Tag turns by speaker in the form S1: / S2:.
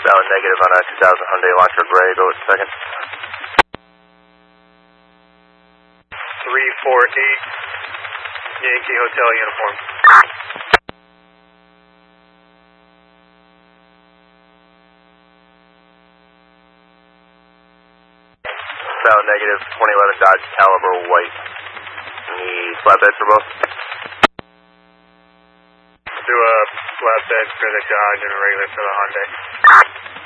S1: Valid negative on a 2000 Hyundai Elantra Gray, go with second.
S2: 348 Yankee Hotel uniform.
S1: Valid negative, 2011 Dodge Caliber white. Need flatbed for both?
S2: Do a flatbed for the Dodge and a regular for the Hyundai.